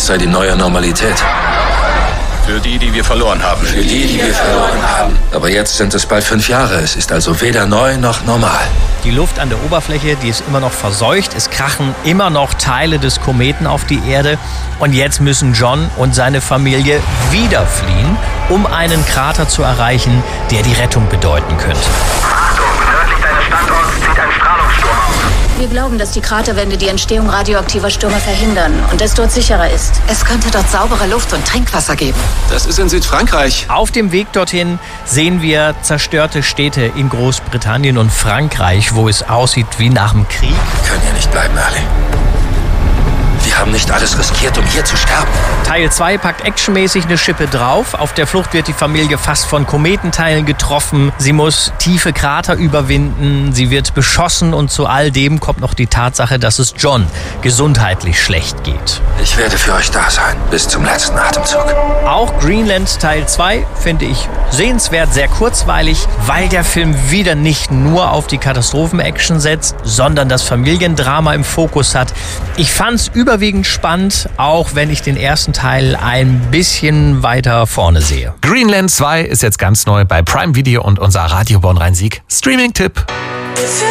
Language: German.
Dies sei die neue Normalität. Für die, die wir verloren haben. Für die wir verloren haben. Aber jetzt sind es bald 5 Jahre. Es ist also weder neu noch normal. Die Luft an der Oberfläche, die ist immer noch verseucht. Es krachen immer noch Teile des Kometen auf die Erde. Und jetzt müssen John und seine Familie wieder fliehen, um einen Krater zu erreichen, der die Rettung bedeuten könnte. Achtung, nördlich deines Standorts zieht ein Strahlungssturm auf. Wir glauben, dass die Kraterwände die Entstehung radioaktiver Stürme verhindern und es dort sicherer ist. Es könnte dort saubere Luft und Trinkwasser geben. Das ist in Südfrankreich. Auf dem Weg dorthin sehen wir zerstörte Städte in Großbritannien und Frankreich, wo es aussieht wie nach dem Krieg. Wir können hier nicht bleiben, Ali. Wir haben nicht alles riskiert, um hier zu sterben. Teil 2 packt actionmäßig eine Schippe drauf. Auf der Flucht wird die Familie fast von Kometenteilen getroffen. Sie muss tiefe Krater überwinden. Sie wird beschossen und zu all dem kommt noch die Tatsache, dass es John gesundheitlich schlecht geht. Ich werde für euch da sein, bis zum letzten Atemzug. Auch Greenland Teil 2 finde ich sehenswert, sehr kurzweilig, weil der Film wieder nicht nur auf die Katastrophen-Action setzt, sondern das Familiendrama im Fokus hat. Ich fand's überwiegend spannend, auch wenn ich den ersten Teil ein bisschen weiter vorne sehe. Greenland 2 ist jetzt ganz neu bei Prime Video und unser Radio Bonn Rhein-Sieg Streaming-Tipp.